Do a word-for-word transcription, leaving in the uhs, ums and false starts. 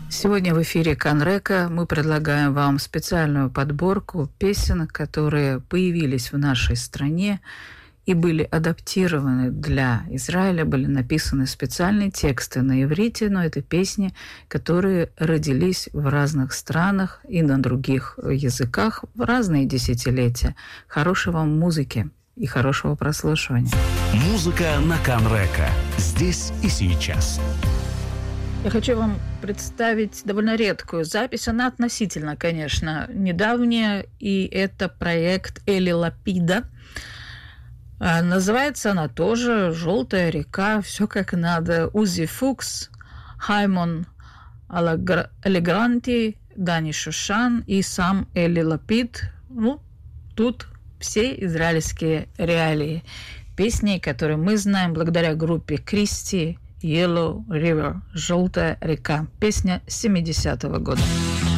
Сегодня в эфире Канрека мы предлагаем вам специальную подборку песен, которые появились в нашей стране и были адаптированы для Израиля, были написаны специальные тексты на иврите, но это песни, которые родились в разных странах и на других языках в разные десятилетия. Хорошей вам музыки и хорошего прослушивания. Музыка на Канрека. Здесь и сейчас. Я хочу вам представить довольно редкую запись. Она относительно, конечно, недавняя, и это проект Эли Лапида. А называется она тоже «Желтая река», все как надо. Узи Фукс, Хаймон Алегранти, Дани Шушан и сам Эли Лапид. Ну, тут все израильские реалии. Песни, которые мы знаем благодаря группе Кристи, Yellow River, «Желтая река», песня семидесятого года.